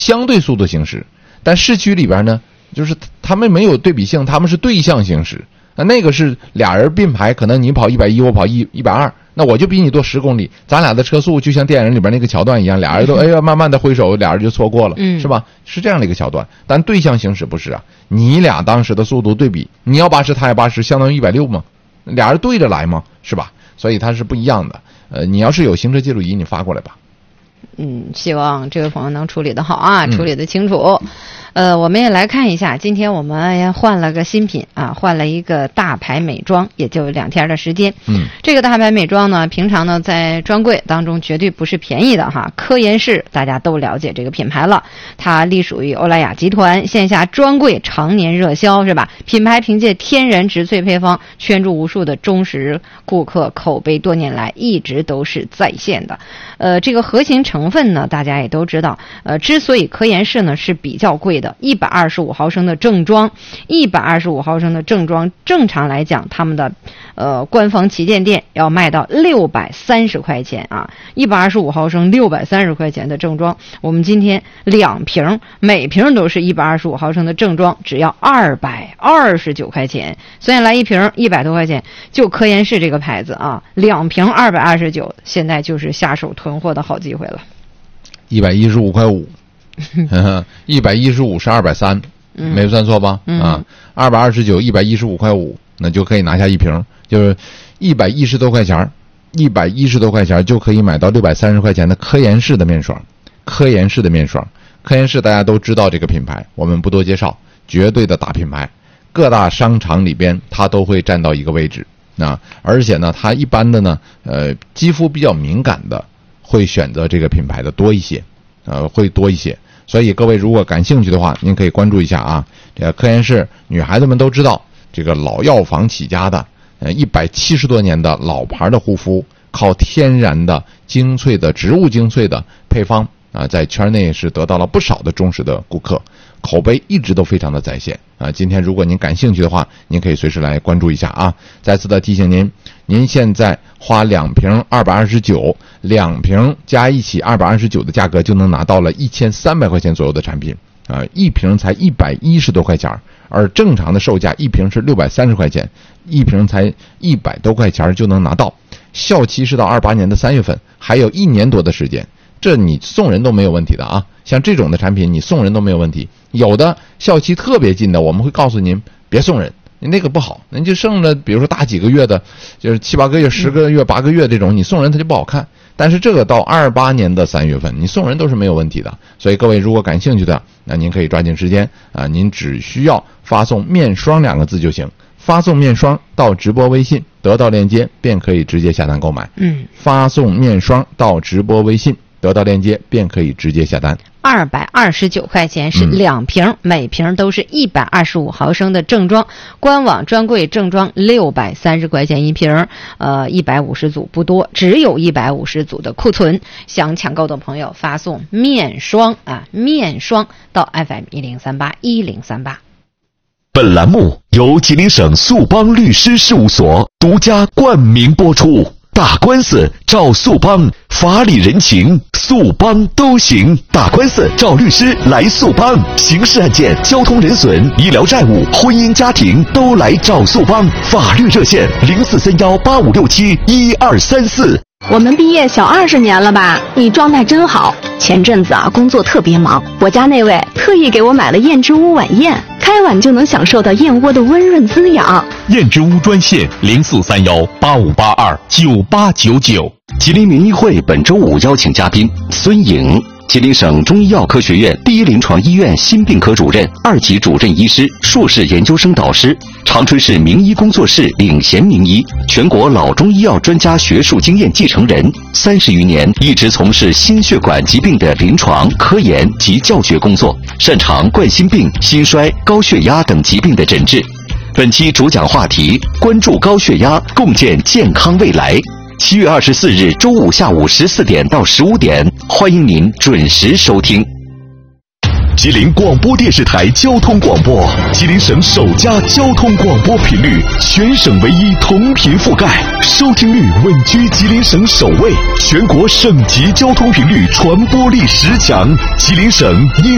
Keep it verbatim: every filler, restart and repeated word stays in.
相对速度行驶。但市区里边呢，就是他们没有对比性，他们是对向行驶。那个是俩人并排，可能你跑一百一，我跑一一百二，那我就比你多十公里，咱俩的车速就像电影里边那个桥段一样，俩人都哎呀慢慢的挥手，俩人就错过了， 嗯， 是吧？是这样的一个桥段。但对向行驶不是啊，你俩当时的速度对比，你要八十，他也八十，相当于一百六嘛，俩人对着来嘛，是吧？所以它是不一样的。呃，你要是有行车记录仪，你发过来吧。 嗯，希望这位朋友能处理得好啊，处理得清楚。嗯呃，我们也来看一下，今天我们换了个新品啊，换了一个大牌美妆，也就两天的时间。 嗯， 这个大牌美妆呢，平常呢在专柜当中绝对不是便宜的哈。科颜氏大家都了解这个品牌了，它隶属于欧莱雅集团，线下专柜常年热销，是吧？品牌凭借天然植萃配方圈住无数的忠实顾客，口碑多年来一直都是在线的。呃，这个核心成分呢，大家也都知道，呃，之所以科颜氏呢是比较贵的，一百二十五毫升的正装，一百二十五毫升的正装，正常来讲，他们的呃官方旗舰店要卖到六百三十块钱啊，一百二十五毫升六百三十块钱的正装，我们今天两瓶，每瓶都是一百二十五毫升的正装，只要二百二十九块钱，所以来一瓶一百多块钱，就科颜氏这个牌子啊，两瓶二百二十九，现在就是下手囤货的好机会了。 一百一十五块五，一百一十五是二百三，没算错吧？ 嗯、 啊，二百二十九，一百一十五块五，那就可以拿下一瓶，就是一百一十多块钱，一百一十多块钱就可以买到六百三十块钱的科颜氏的面霜。科颜氏的面霜，科颜氏大家都知道这个品牌，我们不多介绍，绝对的大品牌，各大商场里边它都会占到一个位置啊，而且呢，它一般的呢，呃，肌肤比较敏感的。会选择这个品牌的多一些，呃，会多一些。所以各位如果感兴趣的话，您可以关注一下啊。这个科颜氏，女孩子们都知道，这个老药房起家的，呃，一百七十多年的老牌的护肤，靠天然的精粹的植物精粹的配方啊，在圈内是得到了不少的忠实的顾客，口碑一直都非常的在线啊。今天如果您感兴趣的话，您可以随时来关注一下啊。再次的提醒您，您现在花两瓶二百二十九，两瓶加一起二百二十九的价格就能拿到了一千三百块钱左右的产品啊，一瓶才一百一十多块钱，而正常的售价一瓶是六百三十块钱，一瓶才一百多块钱就能拿到。效期是到二八年的三月份，还有一年多的时间。这你送人都没有问题的啊，像这种的产品你送人都没有问题。有的效期特别近的，我们会告诉您别送人，你那个不好，您就剩了比如说大几个月的，就是七八个月、十个月、八个月这种，你送人它就不好看。但是这个到二八年的三月份，你送人都是没有问题的。所以各位如果感兴趣的，那您可以抓紧时间啊，您只需要发送面霜两个字就行，发送面霜到直播微信，得到链接便可以直接下单购买。 嗯， 发送面霜到直播微信，得到链接便可以直接下单。 二百二十九块钱是两瓶、嗯，每瓶都是一百二十五毫升的正装，官网专柜正装六百三十块钱一瓶，呃，一百五十组不多，只有一百五十组的库存。想抢购的朋友发送面霜啊，面霜到 F M 一零三八一零三八。 本栏目由吉林省速邦律师事务所独家冠名播出。打官司找速邦，法理人情速邦都行。打官司找律师来速邦，刑事案件、交通人损、医疗债务、婚姻家庭都来找速邦。法律热线零四三幺八五六七一二三四。 我们毕业小二十年了吧？你状态真好。前阵子啊，工作特别忙，我家那位特意给我买了燕之屋晚宴，开碗就能享受到燕窝的温润滋养。 燕之屋专线零四三幺八五八二九八九九。 吉林民医会本周五邀请嘉宾孙颖，吉林省中医药科学院第一临床医院心病科主任、二级主任医师、硕士研究生导师，长春市名医工作室领衔名医，全国老中医药专家学术经验继承人，三十余年一直从事心血管疾病的临床、科研及教学工作，擅长冠心病、心衰、高血压等疾病的诊治。本期主讲话题：关注高血压，共建健康未来。七月二十四日周五下午十四点到十五点，欢迎您准时收听。 吉林广播电视台交通广播，吉林省首家交通广播频率，全省唯一同频覆盖，收听率稳居吉林省首位，全国省级交通频率传播力十强，吉林省音